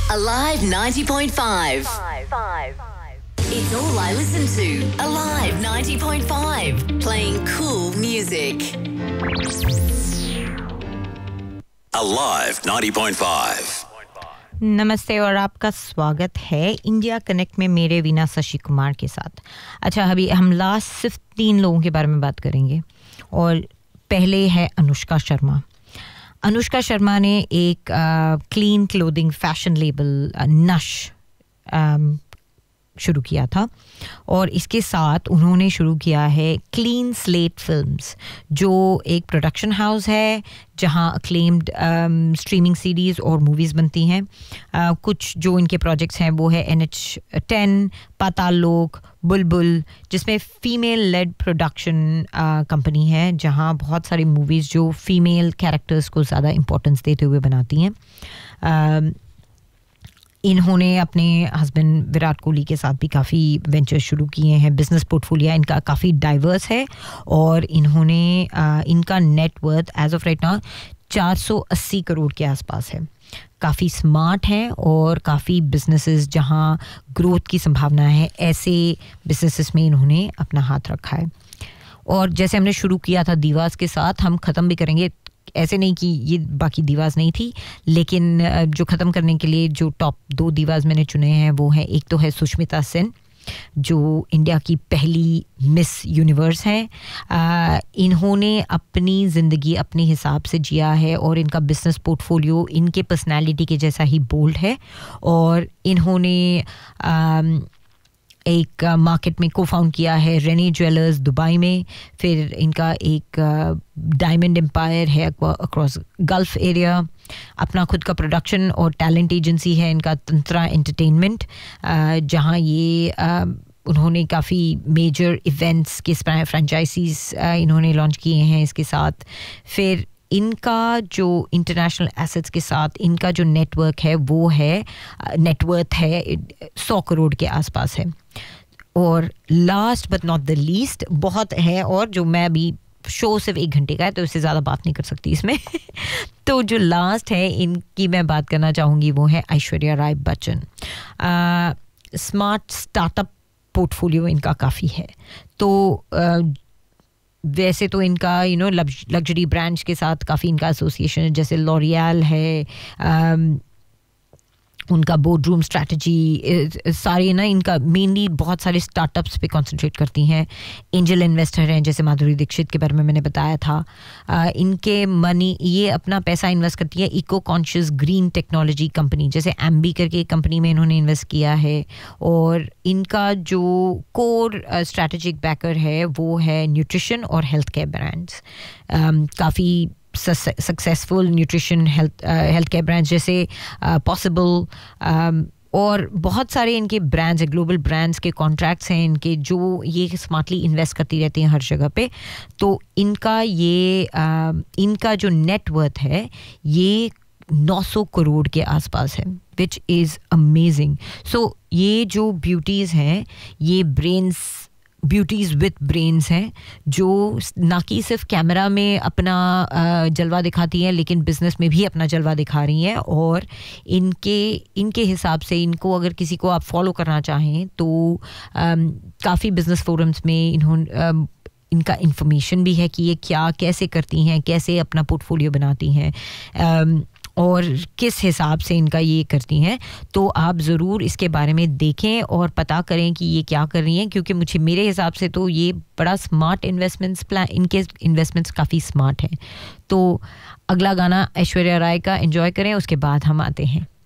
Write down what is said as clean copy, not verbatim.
Alive 90.5. It's all I listen to. Alive 90.5. Playing cool music. Alive 90.5. नमस्ते और आपका स्वागत है इंडिया कनेक्ट में मेरे वीना शशि कुमार के साथ। अच्छा, अभी हम लास्ट सिर्फ 3 लोगों के बारे में बात करेंगे और पहले है अनुष्का शर्मा। अनुष्का शर्मा ने एक क्लीन क्लोथिंग फैशन लेबल नश शुरू किया था और इसके साथ उन्होंने शुरू किया है क्लीन स्लेट फिल्म्स, जो एक प्रोडक्शन हाउस है जहां अक्लेम्ड स्ट्रीमिंग सीरीज़ और मूवीज़ बनती हैं। कुछ जो इनके प्रोजेक्ट्स हैं वो है NH10, पाताल लोक, बुलबुल, जिसमें फ़ीमेल लेड प्रोडक्शन कंपनी है जहां बहुत सारी मूवीज़ जो फ़ीमेल कैरेक्टर्स को ज़्यादा इम्पोर्टेंस देते हुए बनाती हैं। इन्होंने अपने हस्बैंड विराट कोहली के साथ भी काफ़ी वेंचर शुरू किए हैं। बिजनेस पोर्टफोलियो इनका काफ़ी डाइवर्स है और इन्होंने इनका net worth as of right now 480 crore के आसपास है। काफ़ी स्मार्ट हैं और काफ़ी बिजनेसेस जहां ग्रोथ की संभावना है, ऐसे बिजनेसेस में इन्होंने अपना हाथ रखा है। और जैसे हमने शुरू किया था दीवास के साथ, हम ख़त्म भी करेंगे। ऐसे नहीं कि ये बाकी दीवाज नहीं थी, लेकिन जो ख़त्म करने के लिए जो टॉप 2 दीवाज मैंने चुने हैं वो हैं, एक तो है सुष्मिता सेन जो इंडिया की पहली मिस यूनिवर्स हैं। इन्होंने अपनी ज़िंदगी अपने हिसाब से जिया है और इनका बिजनेस पोर्टफोलियो इनके पर्सनालिटी के जैसा ही बोल्ड है। और इन्होंने एक मार्केट में को फाउंड किया है रेनी ज्वेलर्स दुबई में। फिर इनका एक डायमंड एम्पायर है अक्रॉस गल्फ एरिया। अपना खुद का प्रोडक्शन और टैलेंट एजेंसी है इनका तंत्रा एंटरटेनमेंट, जहां ये उन्होंने काफ़ी मेजर इवेंट्स के फ्रेंचाइजीज इन्होंने लॉन्च किए हैं इसके साथ। फिर इनका जो इंटरनेशनल एसेट्स के साथ इनका जो नेटवर्क है वो है नेटवर्थ है 100 करोड़ के आसपास है। और last but not the least, बहुत है और जो मैं अभी शो सिर्फ 1 घंटे का है तो इससे ज़्यादा बात नहीं कर सकती इसमें तो जो लास्ट है इनकी मैं बात करना चाहूँगी वो है Aishwarya Rai Bachchan. Smart startup portfolio इनका काफ़ी है। तो वैसे तो इनका लग्जरी ब्रांड्स के साथ काफ़ी इनका एसोसिएशन है, जैसे लॉरियल है, उनका बोर्ड रूम स्ट्रैटेजी सारे ना इनका मेनली बहुत सारे स्टार्टअप्स पे कंसंट्रेट करती हैं। एंजल इन्वेस्टर हैं जैसे माधुरी दीक्षित के बारे में मैंने बताया था। इनके मनी ये अपना पैसा इन्वेस्ट करती है eco conscious green technology company जैसे एम्बी करके एक कंपनी में इन्होंने इन्वेस्ट किया है। और इनका जो कोर स्ट्रैटेजिक बैकर है वो है न्यूट्रिशन और हेल्थ केयर ब्रांड्स। काफ़ी successful nutrition health care brands जैसे पॉसिबल और बहुत सारे इनके ब्रांड्स हैं, ग्लोबल ब्रांड्स के कॉन्ट्रैक्ट्स हैं इनके, जो ये स्मार्टली इन्वेस्ट करती रहती हैं हर जगह पे। तो इनका इनका जो नेटवर्थ है ये 900 करोड़ के आसपास है, विच इज़ अमेजिंग। सो ये जो ब्यूटीज़ हैं ये ब्यूटीज़ विद ब्रेन्स हैं, जो ना कि सिर्फ कैमरा में अपना जलवा दिखाती हैं लेकिन बिजनेस में भी अपना जलवा दिखा रही हैं। और इनके हिसाब से इनको अगर किसी को आप फॉलो करना चाहें तो काफ़ी बिजनेस फोरम्स में इनका इंफॉर्मेशन भी है कि ये क्या कैसे करती हैं, कैसे अपना पोर्टफोलियो बनाती हैं और किस हिसाब से इनका ये करती हैं। तो आप ज़रूर इसके बारे में देखें और पता करें कि ये क्या कर रही हैं, क्योंकि मेरे हिसाब से तो ये बड़ा स्मार्ट इन्वेस्टमेंट्स प्लान, इनके इन्वेस्टमेंट्स काफ़ी स्मार्ट हैं। तो अगला गाना ऐश्वर्या राय का एंजॉय करें, उसके बाद हम आते हैं।